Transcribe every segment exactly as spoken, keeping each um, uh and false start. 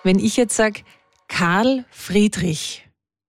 Wenn ich jetzt sage Karl Friedrich,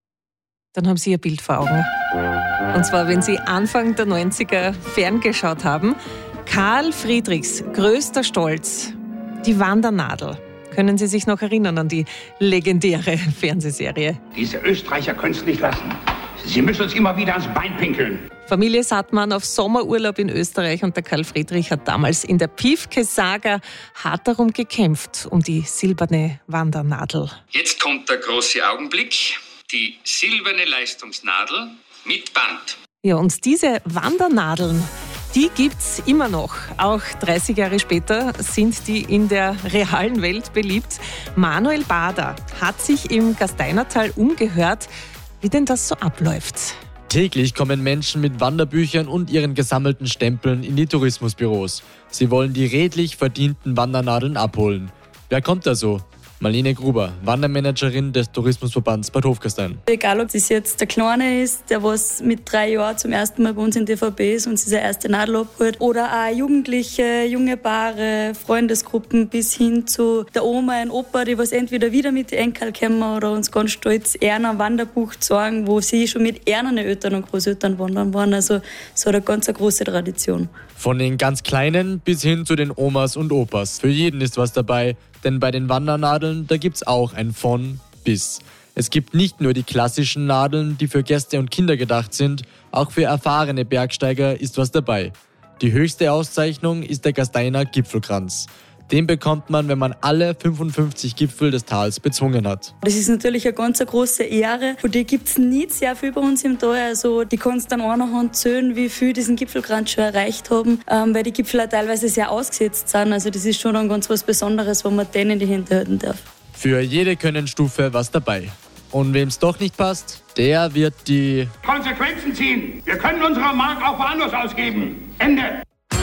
dann haben Sie ein Bild vor Augen. Und zwar, wenn Sie Anfang der neunziger ferngeschaut haben. Karl Friedrichs größter Stolz, die Wandernadel. Können Sie sich noch erinnern an die legendäre Fernsehserie? Diese Österreicher können es nicht lassen. Sie müssen uns immer wieder ans Bein pinkeln. Familie Sattmann auf Sommerurlaub in Österreich und der Karl Friedrich hat damals in der Piefke-Saga hart darum gekämpft, um die silberne Wandernadel. Jetzt kommt der große Augenblick, die silberne Leistungsnadel mit Band. Ja, und diese Wandernadeln, die gibt's immer noch. Auch dreißig Jahre später sind die in der realen Welt beliebt. Manuel Bader hat sich im Gasteinertal umgehört, wie denn das so abläuft. Täglich kommen Menschen mit Wanderbüchern und ihren gesammelten Stempeln in die Tourismusbüros. Sie wollen die redlich verdienten Wandernadeln abholen. Wer kommt da so? Marlene Gruber, Wandermanagerin des Tourismusverbands Bad Hofgastein. Egal, ob das jetzt der Kleine ist, der was mit drei Jahren zum ersten Mal bei uns in D V B ist und sich seine erste Nadel abholt, oder auch Jugendliche, junge Paare, Freundesgruppen bis hin zu der Oma und Opa, die was entweder wieder mit den Enkel kommen oder uns ganz stolz eher ein Wanderbuch zeigen, wo sie schon mit ihren Eltern und Großeltern wandern waren. Also so eine ganz eine große Tradition. Von den ganz Kleinen bis hin zu den Omas und Opas. Für jeden ist was dabei, denn bei den Wandernadeln, da gibt's auch ein von bis. Es gibt nicht nur die klassischen Nadeln, die für Gäste und Kinder gedacht sind, auch für erfahrene Bergsteiger ist was dabei. Die höchste Auszeichnung ist der Gasteiner Gipfelkranz. Den bekommt man, wenn man alle fünfundfünfzig Gipfel des Tals bezwungen hat. Das ist natürlich eine ganz große Ehre. Und die gibt es nicht sehr viel bei uns im Tal. Also die kannst du an einer Hand zählen, wie viel diesen Gipfelkranz schon erreicht haben, ähm, weil die Gipfel auch teilweise sehr ausgesetzt sind. Also das ist schon dann ganz was Besonderes, wenn man denen in die Hände halten darf. Für jede Könnenstufe was dabei. Und wem es doch nicht passt, der wird die Konsequenzen ziehen. Wir können unsere Mark auch woanders ausgeben. Ende.